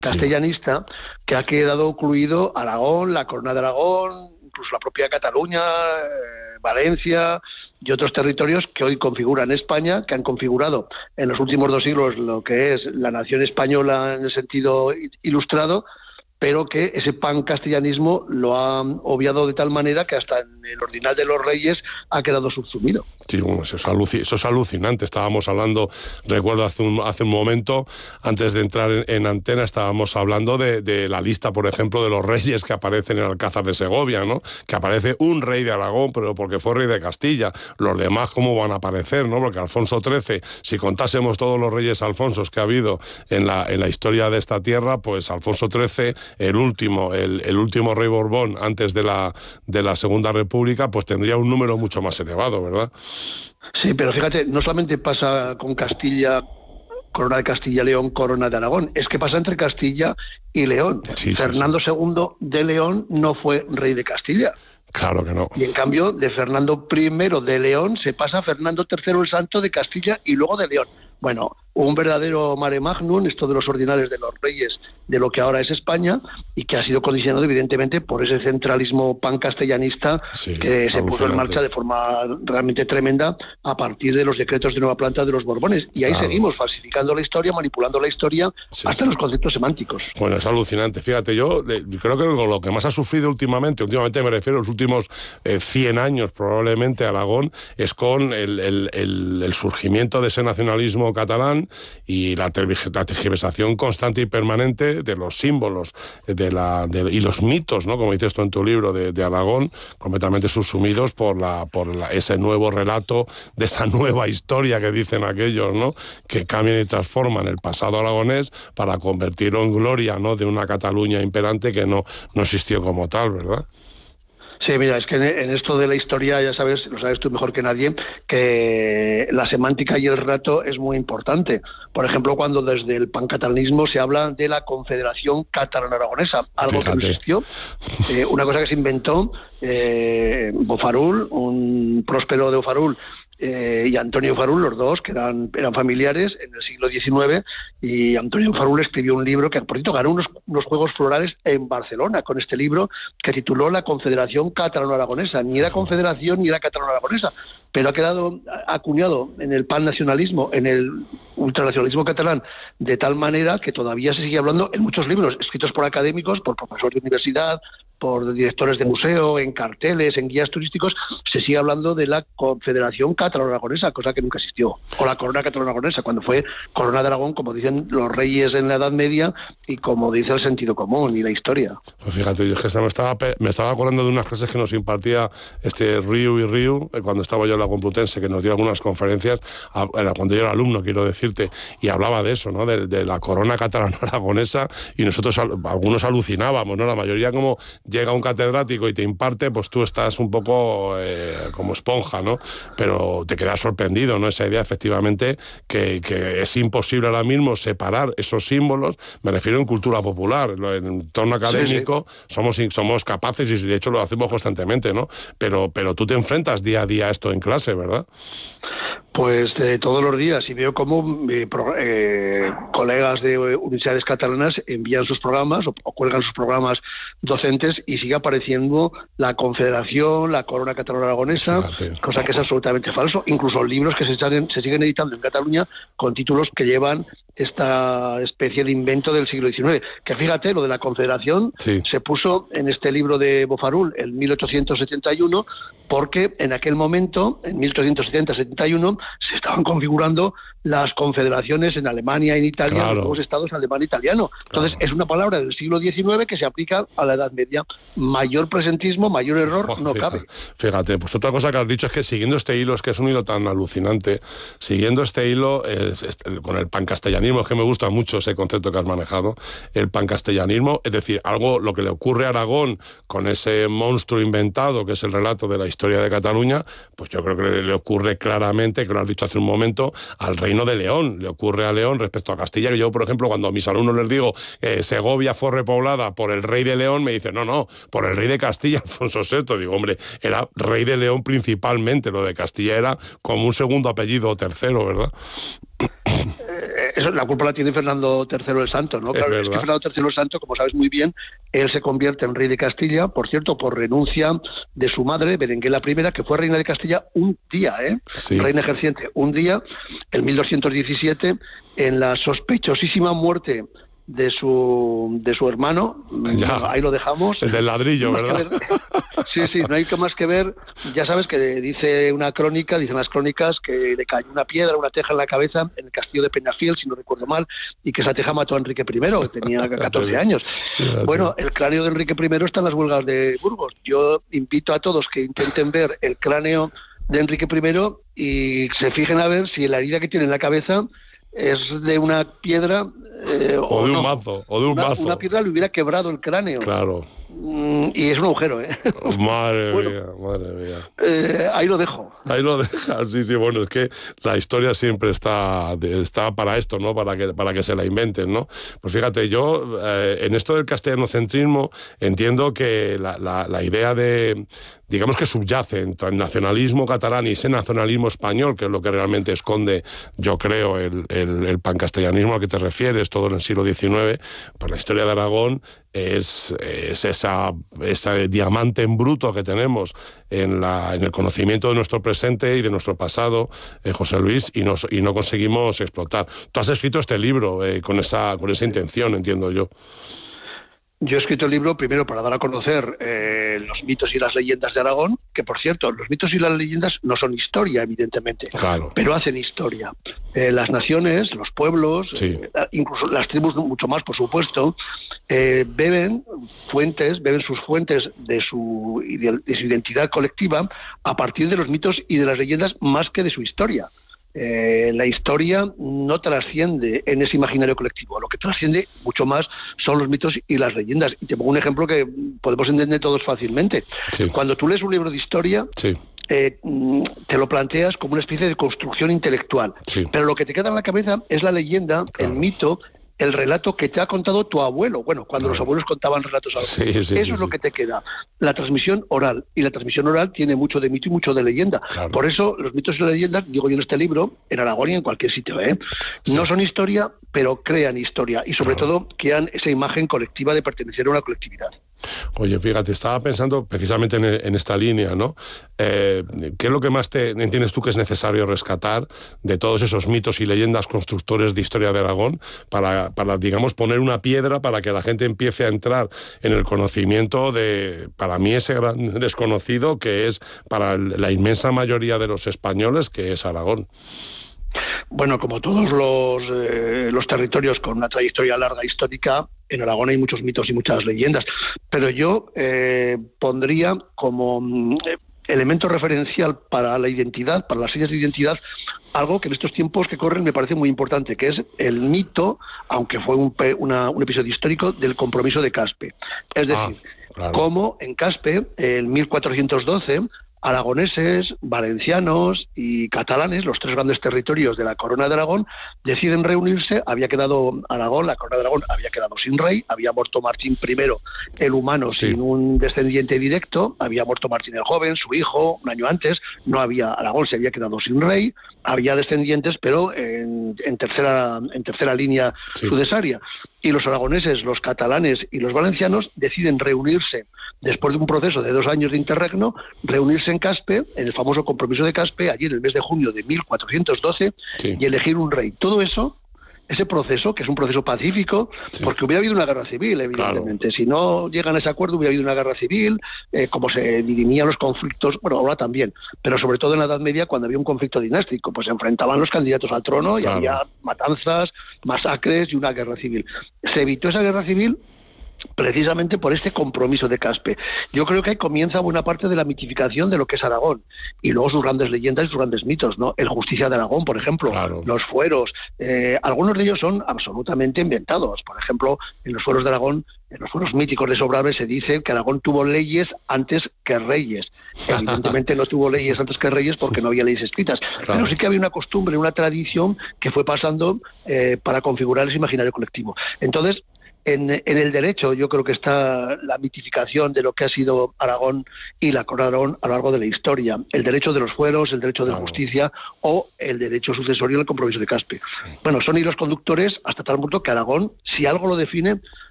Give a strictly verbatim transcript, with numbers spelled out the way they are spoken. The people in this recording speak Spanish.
castellanista, sí, que ha quedado incluido Aragón, la Corona de Aragón, incluso la propia Cataluña, eh, Valencia y otros territorios que hoy configuran España, que han configurado en los últimos dos siglos lo que es la nación española en el sentido ilustrado, pero que ese pancastellanismo lo ha obviado de tal manera que hasta en el Ordinal de los Reyes ha quedado subsumido. Sí, bueno, eso es, aluc- eso es alucinante. Estábamos hablando, recuerdo hace un, hace un momento, antes de entrar en, en antena, estábamos hablando de, de la lista, por ejemplo, de los reyes que aparecen en Alcázar de Segovia, ¿no? Que aparece un rey de Aragón, pero porque fue rey de Castilla. Los demás, ¿cómo van a aparecer, no? Porque Alfonso trece, si contásemos todos los reyes Alfonsos que ha habido en la, en la historia de esta tierra, pues Alfonso trece, el último, el, el último rey Borbón antes de la, de la Segunda República, pues tendría un número mucho más elevado, ¿verdad? Sí, pero fíjate, no solamente pasa con Castilla, Corona de Castilla y León, Corona de Aragón, es que pasa entre Castilla y León. Sí, Fernando sí, sí. segundo de León no fue rey de Castilla. Claro que no. Y en cambio, de Fernando primero de León se pasa a Fernando tercero el Santo de Castilla y luego de León. Bueno, un verdadero mare magnum, esto de los ordinales de los reyes de lo que ahora es España, y que ha sido condicionado evidentemente por ese centralismo pancastellanista, sí, que se puso en marcha de forma realmente tremenda a partir de los decretos de nueva planta de los Borbones. Y ahí claro. seguimos falsificando la historia, manipulando la historia, sí, hasta sí. los conceptos semánticos. Bueno, es alucinante. Fíjate, yo eh, creo que lo que más ha sufrido últimamente, últimamente me refiero a los últimos eh, cien años probablemente Aragón, es con el, el, el, el surgimiento de ese nacionalismo catalán y la, la tergiversación constante y permanente de los símbolos de la, de, y los mitos, ¿no? Como dices tú en tu libro, de, de Aragón, completamente subsumidos por, la, por la, ese nuevo relato de esa nueva historia que dicen aquellos, ¿no? Que cambian y transforman el pasado aragonés para convertirlo en gloria, ¿no? De una Cataluña imperante que no, no existió como tal, ¿verdad? Sí, mira, es que en esto de la historia, ya sabes, lo sabes tú mejor que nadie, que la semántica y el relato es muy importante. Por ejemplo, cuando desde el pancatalanismo se habla de la Confederación Catalano-Aragonesa, algo Fíjate. que no existió, eh, una cosa que se inventó eh, Bofarull, un próspero de Bofarull, Eh, y Antonio Bofarull, los dos, que eran, eran familiares en el siglo diecinueve, y Antonio Bofarull escribió un libro que, por cierto, ganó unos, unos Juegos Florales en Barcelona con este libro que tituló La Confederación Catalano-Aragonesa. Ni era confederación ni era catalano-aragonesa, pero ha quedado acuñado en el pannacionalismo, en el ultranacionalismo catalán, de tal manera que todavía se sigue hablando en muchos libros escritos por académicos, por profesores de universidad, por directores de museo, en carteles, en guías turísticos, se sigue hablando de la Confederación Catalano-Aragonesa, cosa que nunca existió, o la Corona Catalano-Aragonesa, cuando fue Corona de Aragón, como dicen los reyes en la Edad Media y como dice el sentido común y la historia. Pues fíjate, yo es que me estaba, me estaba acordando de unas clases que nos impartía este Riu y Riu, cuando estaba yo en la Complutense, que nos dio algunas conferencias, cuando yo era alumno, quiero decirte, y hablaba de eso, ¿no? De, de la Corona Catalano-Aragonesa, y nosotros algunos alucinábamos, ¿no? La mayoría, como llega un catedrático y te imparte, pues tú estás un poco eh, como esponja, ¿no? Pero te quedas sorprendido, ¿no? Esa idea, efectivamente, que, que es imposible ahora mismo separar esos símbolos, me refiero en cultura popular, en entorno académico, sí, sí. Somos, somos capaces, y de hecho lo hacemos constantemente, ¿no? Pero, pero tú te enfrentas día a día a esto en clase, ¿verdad? Pues eh, todos los días, y veo cómo eh, pro, eh, colegas de universidades catalanas envían sus programas o, o cuelgan sus programas docentes y sigue apareciendo la Confederación, la Corona Catalano-Aragonesa, Fíjate. cosa que es absolutamente falso. Incluso libros que se, salen, se siguen editando en Cataluña con títulos que llevan esta especie de invento del siglo diecinueve. Que fíjate, lo de la Confederación sí. se puso en este libro de Bofarull en mil ochocientos setenta y uno, porque en aquel momento, en mil ochocientos setenta setenta y uno, se estaban configurando las confederaciones en Alemania, en Italia, claro. los nuevos estados alemán e italiano. Entonces, claro. es una palabra del siglo diecinueve que se aplica a la Edad Media. Mayor presentismo, mayor error, oh, no fíjate, cabe. Fíjate, pues otra cosa que has dicho es que siguiendo este hilo, es que es un hilo tan alucinante, siguiendo este hilo, eh, este, con el pancastellanismo, es que me gusta mucho ese concepto que has manejado, el pancastellanismo, es decir, algo, lo que le ocurre a Aragón con ese monstruo inventado, que es el relato de la historia de Cataluña, pues yo creo que le, le ocurre claramente, que lo has dicho hace un momento, al Reino de León, le ocurre a León respecto a Castilla, que yo, por ejemplo, cuando a mis alumnos les digo que eh, Segovia fue repoblada por el rey de León, me dicen, no, no, por el rey de Castilla, Alfonso sexto. Digo, hombre, era rey de León principalmente, lo de Castilla era como un segundo apellido o tercero, ¿verdad? Eso, la culpa la tiene Fernando tercero el Santo, ¿no? Claro, es, es que Fernando tercero el Santo, como sabes muy bien, él se convierte en rey de Castilla, por cierto, por renuncia de su madre, Berenguela I, que fue reina de Castilla un día, ¿eh? Sí. Reina ejerciente, un día, en mil doscientos diecisiete, en la sospechosísima muerte de su de su hermano, ya. Ahí lo dejamos. El del ladrillo, ¿verdad? Sí, sí, no hay que más que ver, ya sabes que dice una crónica, dicen las crónicas que le cayó una piedra, una teja en la cabeza en el castillo de Peñafiel, si no recuerdo mal, y que esa teja mató a Enrique I, que tenía catorce años. Bueno, el cráneo de Enrique I está en las huelgas de Burgos. Yo invito a todos que intenten ver el cráneo de Enrique I y se fijen a ver si la herida que tiene en la cabeza es de una piedra eh, o, o de un no. mazo o de un una, mazo una piedra le hubiera quebrado el cráneo, claro, mm, y es un agujero, ¿eh? Madre bueno, mía, madre mía. Eh, ahí lo dejo. Ahí lo dejas, sí, sí, bueno, es que la historia siempre está, está para esto, ¿no? Para que, para que se la inventen, ¿no? Pues fíjate, yo eh, en esto del castellanocentrismo entiendo que la, la, la idea de, digamos que subyace entre el nacionalismo catalán y ese nacionalismo español, que es lo que realmente esconde, yo creo, el, el, el pancastellanismo al que te refieres, todo en el siglo diecinueve, pues la historia de Aragón es, es esa, ese diamante en bruto que tenemos en, la, en el conocimiento de nuestro presente y de nuestro pasado, eh, José Luis, y no, y no conseguimos explotar. Tú has escrito este libro eh, con, esa, con esa intención, entiendo yo. Yo he escrito el libro primero para dar a conocer eh, los mitos y las leyendas de Aragón, que por cierto, los mitos y las leyendas no son historia, evidentemente, claro, pero hacen historia. Eh, las naciones, los pueblos, sí. eh, incluso las tribus mucho más, por supuesto, eh, beben fuentes, beben sus fuentes de su, de su identidad colectiva a partir de los mitos y de las leyendas más que de su historia. Eh, la historia no trasciende en ese imaginario colectivo, lo que trasciende mucho más son los mitos y las leyendas. Y te pongo un ejemplo que podemos entender todos fácilmente. Sí. Cuando tú lees un libro de historia, sí. eh, te lo planteas como una especie de construcción intelectual, sí. pero lo que te queda en la cabeza es la leyenda, claro. el mito, el relato que te ha contado tu abuelo. Bueno, cuando claro. los abuelos contaban relatos a los sí, sí, Eso sí, es lo sí. que te queda. La transmisión oral. Y la transmisión oral tiene mucho de mito y mucho de leyenda. Claro. Por eso, los mitos y las leyendas, digo yo en este libro, en Aragón y en cualquier sitio, ¿eh? Sí. no son historia, pero crean historia. Y sobre claro. todo, crean esa imagen colectiva de pertenecer a una colectividad. Oye, fíjate, estaba pensando precisamente en, en esta línea, ¿no? Eh, ¿Qué es lo que más te entiendes tú que es necesario rescatar de todos esos mitos y leyendas constructores de historia de Aragón para, para, digamos, poner una piedra para que la gente empiece a entrar en el conocimiento de, para mí, ese gran desconocido que es para la inmensa mayoría de los españoles, que es Aragón? Bueno, como todos los, eh, los territorios con una trayectoria larga histórica, en Aragón hay muchos mitos y muchas leyendas, pero yo eh, pondría como eh, elemento referencial para la identidad, para las señas de identidad, algo que en estos tiempos que corren me parece muy importante, que es el mito, aunque fue un, una, un episodio histórico, del compromiso de Caspe. Es decir, ah, claro. cómo en Caspe, en mil cuatrocientos doce, aragoneses, valencianos y catalanes, los tres grandes territorios de la Corona de Aragón, deciden reunirse. Había quedado Aragón, la Corona de Aragón había quedado sin rey, había muerto Martín I, el humano, sí. sin un descendiente directo, había muerto Martín el Joven, su hijo, un año antes, no había, Aragón se había quedado sin rey, había descendientes, pero en, en, tercera, en tercera línea sí. sucesoria. Y los aragoneses, los catalanes y los valencianos deciden reunirse, después de un proceso de dos años de interregno, reunirse en Caspe, en el famoso compromiso de Caspe, allí en el mes de junio de mil cuatrocientos doce, sí. y elegir un rey. Todo eso, ese proceso, que es un proceso pacífico, sí. porque hubiera habido una guerra civil, evidentemente. Claro. Si no llegan a ese acuerdo, hubiera habido una guerra civil, eh, como se dirimían los conflictos, bueno, ahora también, pero sobre todo en la Edad Media, cuando había un conflicto dinástico, pues se enfrentaban los candidatos al trono y claro. había matanzas, masacres y una guerra civil. Se evitó esa guerra civil precisamente por este compromiso de Caspe. Yo creo que ahí comienza buena parte de la mitificación de lo que es Aragón, y luego sus grandes leyendas y sus grandes mitos, ¿no? El Justicia de Aragón, por ejemplo, claro. los fueros, eh, algunos de ellos son absolutamente inventados. Por ejemplo, en los fueros de Aragón, en los fueros míticos de Sobrarbe se dice que Aragón tuvo leyes antes que reyes. Evidentemente no tuvo leyes antes que reyes porque no había leyes escritas, claro. pero sí que había una costumbre, una tradición que fue pasando eh, para configurar ese imaginario colectivo. Entonces, En, en el derecho yo creo que está la mitificación de lo que ha sido Aragón y la corona de Aragón a lo largo de la historia. El derecho de los fueros, el derecho de Claro. justicia o el derecho sucesorio del compromiso de Caspe. Bueno, son hilos conductores hasta tal punto que Aragón, si algo lo define,